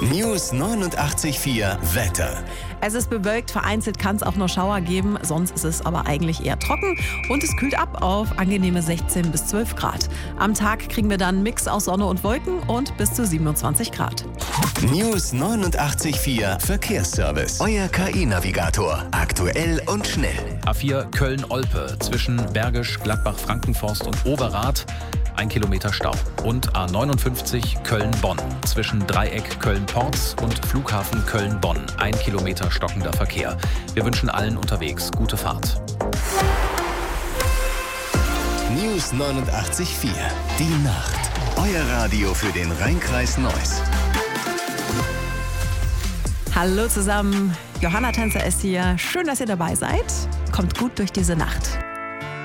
News 89,4 Wetter. Es ist bewölkt, vereinzelt kann es auch noch Schauer geben, sonst ist es aber eigentlich eher trocken und es kühlt ab auf angenehme 16 bis 12 Grad. Am Tag kriegen wir dann einen Mix aus Sonne und Wolken und bis zu 27 Grad. News 89,4 Verkehrsservice. Euer KI-Navigator. Aktuell und schnell. A4 Köln-Olpe zwischen Bergisch, Gladbach, Frankenforst und Oberrath. 1 Kilometer Stau. Und A59 Köln-Bonn zwischen Dreieck Köln-Porz und Flughafen Köln-Bonn. 1 Kilometer stockender Verkehr. Wir wünschen allen unterwegs gute Fahrt. News 89,4. Die Nacht. Euer Radio für den Rhein-Kreis Neuss. Hallo zusammen, Johanna Tänzer ist hier. Schön, dass ihr dabei seid. Kommt gut durch diese Nacht.